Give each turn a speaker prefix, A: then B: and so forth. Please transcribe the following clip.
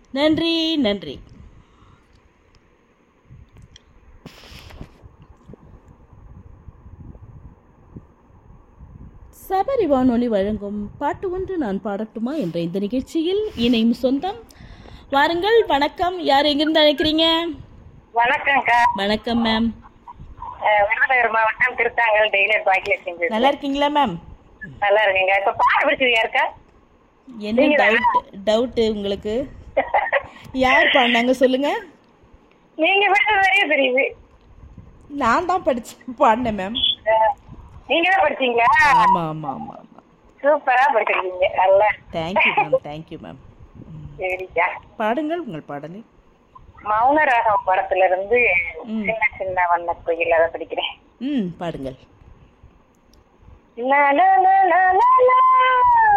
A: நன்றி நன்றி. சபரி வானொலி வழங்கும் பாட்டு ஒன்று நான் பாடட்டுமா என்ற இந்த நிகழ்ச்சியில் இணையும் சொந்தம் வாருங்கள். வணக்கம். யார் எங்கிருந்து அழைக்கிறீங்க?
B: வணக்கம்க்கா.
A: வணக்கம் மேம்.
B: விருதுநகர் மாவட்டம் திருத்தாங்கல் டெய்லர் பாக்கியலட்சுமி.
A: நல்லா இருக்கீங்களா மேம்?
B: நல்லா இருக்கீங்க. இப்ப பாட பிடிச்சது யாருக்கா?
A: என்ன டவுட் உங்களுக்கு? யார் பாடினாங்க சொல்லுங்க.
B: நீங்க படிச்சது வரையே தெரியுது.
A: நான் தான் பாடினேன் மேம்.
B: நீங்க தான் படிச்சீங்களா?
A: ஆமா ஆமா ஆமா ஆமா.
B: சூப்பரா படிச்சிருக்கீங்க. நல்லா.
A: Thank you ma'am. Thank you ma'am.
B: சரிக்கா. பாடுங்கள்
A: உங்கள் பாடலை.
B: மௌன ராகம் படத்துல இருந்து சின்ன சின்ன வண்ண கோயில் அதை படிக்கிறேன்.
A: பாடுங்கள்.
B: லா லா லா லா லா